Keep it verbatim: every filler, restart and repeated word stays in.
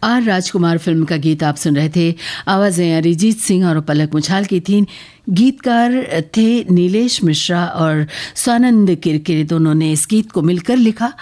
Are Rajkumar film का गीत आप सुन रहे थे। आवाजें अरिजीत सिंह और पलक मुछाल की थीं। गीतकार थे नीलेश मिश्रा और स्वानंद किरकिरे। दोनों ने इस गीत को मिलकर लिखा